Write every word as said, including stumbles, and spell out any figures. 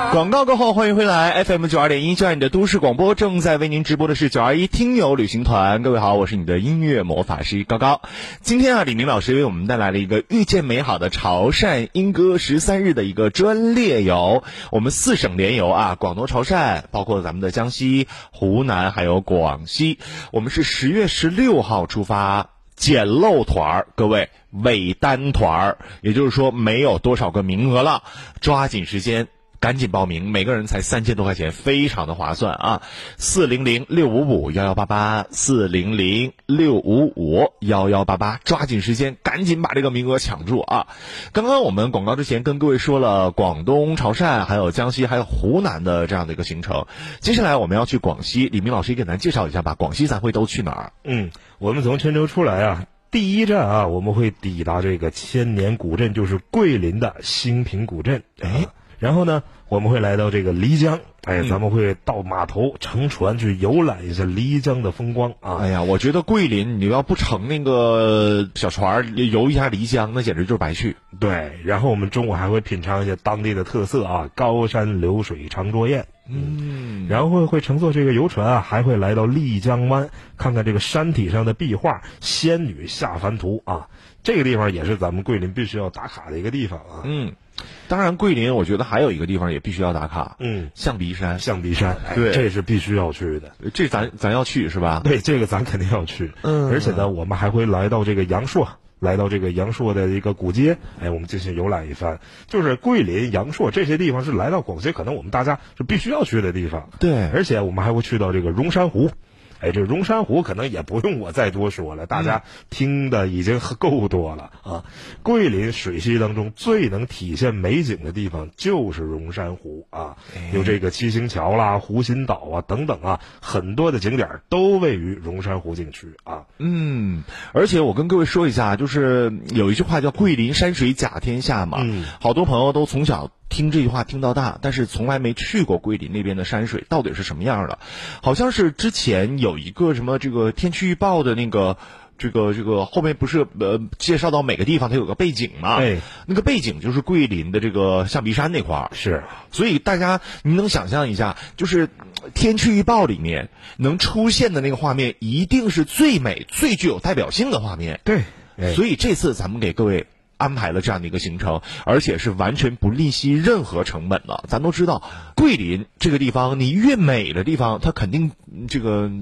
广告过后，欢迎回来 F M 九二点一，就爱你的都市广播，正在为您直播的是九二一听友旅行团。各位好，我是你的音乐魔法师高高。今天啊，李明老师为我们带来了一个遇见美好的潮汕莺歌十三日的一个专列游，我们四省联游啊，广东潮汕，包括咱们的江西、湖南还有广西，我们是十月十六号出发。捡漏团儿，各位尾单团儿，也就是说没有多少个名额了，抓紧时间赶紧报名，每个人才三千多块钱，非常的划算啊！四零零六五五幺幺八八，四零零六五五幺幺八八，抓紧时间，赶紧把这个名额抢住啊！刚刚我们广告之前跟各位说了广东潮汕，还有江西，还有湖南的这样的一个行程，接下来我们要去广西，李明老师也给咱介绍一下吧，广西咱会都去哪儿？ 嗯，我们从郴州出来啊。第一站啊，我们会抵达这个千年古镇，就是桂林的兴平古镇。哎，然后呢，我们会来到这个漓江，哎，咱们会到码头乘船去游览一下漓江的风光啊。 哎呀，我觉得桂林你要不乘那个小船游一下漓江，那简直就是白去。 对，然后我们中午还会品尝一下当地的特色啊，高山流水长桌宴。嗯，然后会乘坐这个游船啊，还会来到丽江湾，看看这个山体上的壁画《仙女下凡图》啊，这个地方也是咱们桂林必须要打卡的一个地方啊。 嗯，当然桂林我觉得还有一个地方也必须要打卡， 嗯， 象鼻山。 象鼻山，哎， 对， 这是必须要去的， 这咱咱要去是吧？ 对，这个咱肯定要去。嗯，而且呢，我们还会来到这个阳朔。来到这个阳朔的一个古街，哎，我们进行游览一番。就是桂林、阳朔这些地方是来到广西可能我们大家是必须要去的地方。 对， 而且我们还会去到这个荣山湖。哎，这荣山湖可能也不用我再多说了，大家听的已经够多了啊。桂林水系当中最能体现美景的地方就是荣山湖啊，有这个七星桥啦、湖心岛啊等等啊，很多的景点都位于荣山湖景区啊。 嗯，而且我跟各位说一下，就是有一句话叫桂林山水甲天下嘛，嗯，好多朋友都从小听这句话听到大，但是从来没去过桂林那边的山水到底是什么样的。好像是之前有一个什么这个天气预报的那个这个这个后面不是呃介绍到每个地方它有个背景嘛， 对， 那个背景就是桂林的这个象鼻山那块儿。 是， 所以大家你能想象一下，就是天气预报里面能出现的那个画面一定是最美最具有代表性的画面。 对， 所以这次咱们给各位安排了这样的一个行程，而且是完全不吝惜任何成本的。咱都知道桂林这个地方，你越美的地方它肯定这个